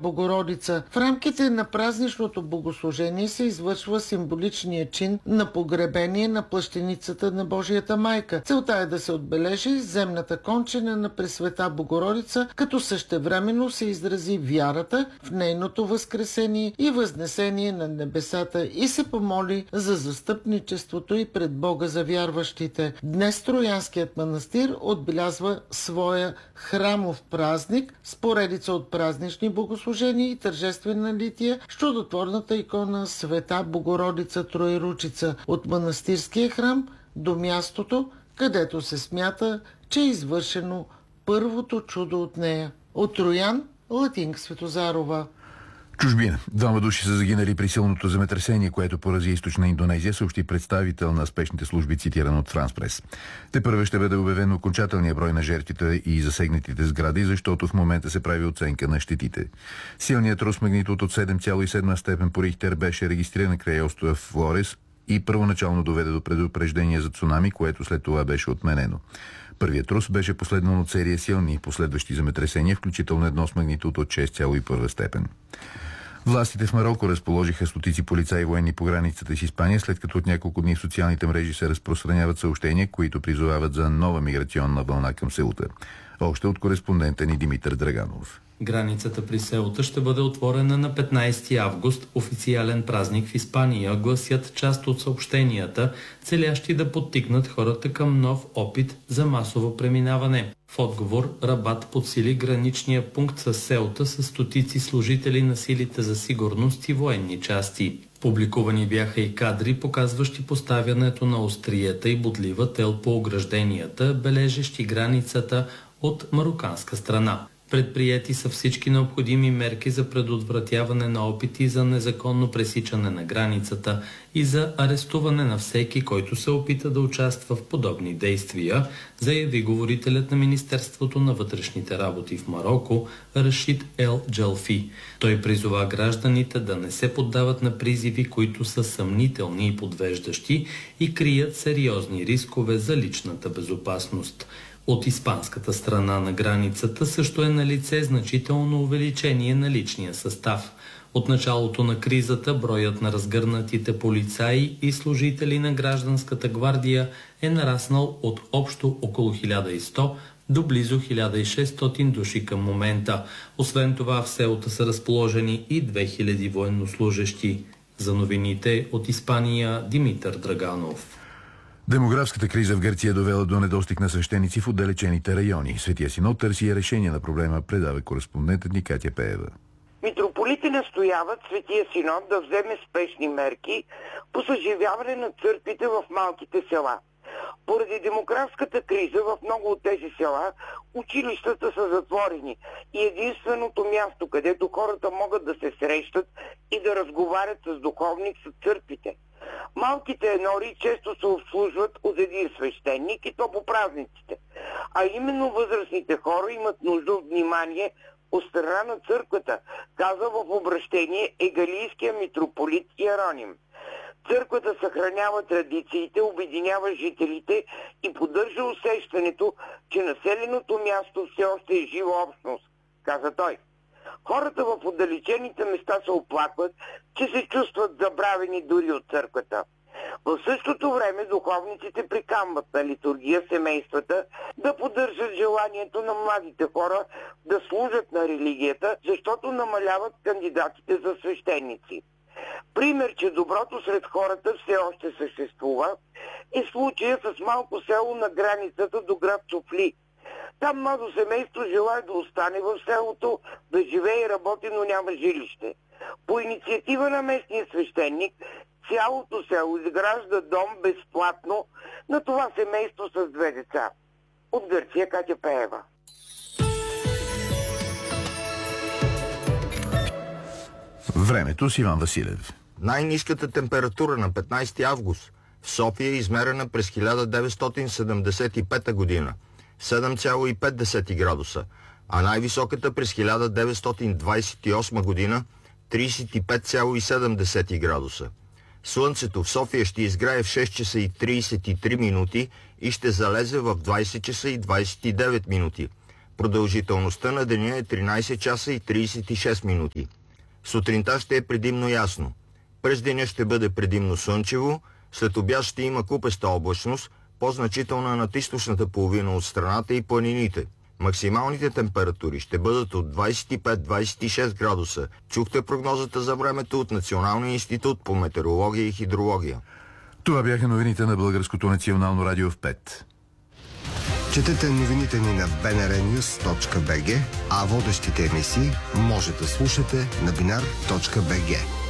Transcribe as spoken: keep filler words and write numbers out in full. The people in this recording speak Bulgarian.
Богородица. В рамките на празничното богослужение се извършва символичния чин на погребение на плащеницата на Божията майка. Целта е да се отбележи земната кончина на Пресвета Богородица, като същевременно се изрази вярата в нейното възкресение и възнесение на небесата и се помоли за застъпничеството и пред Бога за вярващите. Днес Троянският манастир отбелязва своя храмов празник с поредица от празнични богослужения и тържествена лития с чудотворната икона Света Богородица Троеручица от манастирския храм до мястото, където се смята, че е извършено първото чудо от нея. От Троян, Латинка Светозарова. Чужбина. Двама души са загинали при силното земетресение, което порази източна Индонезия, съобщи представител на спешните служби, цитиран от Франс Прес. Те първо ще бъде обявен окончателния брой на жертвите и засегнатите сгради, защото в момента се прави оценка на щетите. Силният трус магнитуд от седем цяло и седма степен по Рихтер беше регистриран край остров Флорес и първоначално доведе до предупреждение за цунами, което след това беше отменено. Първият трус беше последван от серия силни и последващи земетресения, включително едно с магнитуд от шест цяло и първа степен. Властите в Мароко разположиха стотици полицаи и военни по границата с Испания, след като от няколко дни в социалните мрежи се разпространяват съобщения, които призовават за нова миграционна вълна към Сеута. Още от кореспондента ни Димитър Драганов. Границата при Сеута ще бъде отворена на петнайсети август, официален празник в Испания, гласят част от съобщенията, целящи да подтикнат хората към нов опит за масово преминаване. В отговор Рабат подсили граничния пункт с Сеута с стотици служители на силите за сигурност и военни части. Публикувани бяха и кадри, показващи поставянето на острията и бодлива тел по огражденията, бележещи границата от мароканска страна. Предприети са всички необходими мерки за предотвратяване на опити за незаконно пресичане на границата и за арестуване на всеки, който се опита да участва в подобни действия, заяви говорителят на Министерството на вътрешните работи в Мароко Рашид Ел Джалфи. Той призова гражданите да не се поддават на призиви, които са съмнителни и подвеждащи и крият сериозни рискове за личната безопасност. От испанската страна на границата също е налице значително увеличение на личния състав. От началото на кризата броят на разгърнатите полицаи и служители на гражданската гвардия е нараснал от общо около хиляда и сто до близо хиляда и шестстотин души към момента. Освен това в Сеута са разположени и две хиляди военнослужещи. За новините от Испания Димитър Драганов. Демографската криза в Гърция е довела до недостиг на свещеници в отдалечените райони. Светия Синод търси решение на проблема, предава кореспондентът ни Катя Пеева. Митрополите настояват Светия Синод да вземе спешни мерки по съживяване на църквите в малките села. Поради демографската криза в много от тези села училищата са затворени и единственото място, където хората могат да се срещат и да разговарят с духовник са църквите. Малките енори често се обслужват от един свещеник и то по празниците. А именно възрастните хора имат нужда от внимание от страна на църквата, каза в обращение егалийския митрополит Иероним. Църквата съхранява традициите, обединява жителите и поддържа усещането, че населеното място все още е жива общност, каза той. Хората в отдалечените места се оплакват, че се чувстват забравени дори от църквата. В същото време духовниците приканват на литургия семействата да поддържат желанието на младите хора да служат на религията, защото намаляват кандидатите за свещеници. Пример, че доброто сред хората все още съществува, е случая с малко село на границата до град Софли. Там младо семейство желае да остане в селото, да живее и работи, но няма жилище. По инициатива на местния свещеник, цялото село изгражда дом безплатно на това семейство с две деца. От Гърция Катя Пеева. Времето с Иван Василев. Най-ниската температура на петнайсети август в София е измерена през хиляда деветстотин седемдесет и пета година – седем цяло и пет градуса, а най-високата през хиляда деветстотин двайсет и осма година – трийсет и пет цяло и седем градуса. Слънцето в София ще изгрее в шест часа и трийсет и три минути и ще залезе в двайсет часа и двайсет и девет минути. Продължителността на деня е тринайсет часа и трийсет и шест минути. Сутринта ще е предимно ясно. През деня ще бъде предимно слънчево, след обяд ще има купеста облачност, по-значителна над източната половина от страната и планините. Максималните температури ще бъдат от двайсет и пет до двайсет и шест градуса. Чухте прогнозата за времето от Националния институт по метеорология и хидрология. Това бяха новините на Българското национално радио в пет. Четете новините ни на би ен ар нюз точка би джи, а водещите емисии може да слушате на бинар точка би джи.